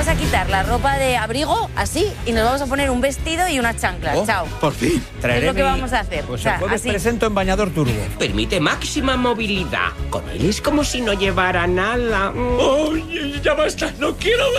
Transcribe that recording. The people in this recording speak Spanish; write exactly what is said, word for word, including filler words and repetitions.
vas a quitar la ropa de abrigo, así, y nos vamos a poner un vestido y unas chanclas. Oh, Chao. Por fin. Es lo que vamos a hacer. Pues O sea, el jueves así. presento en bañador turbo. Permite máxima movilidad. Con él es como si no llevara nada. ¡Oye, ya basta! ¡No quiero ver!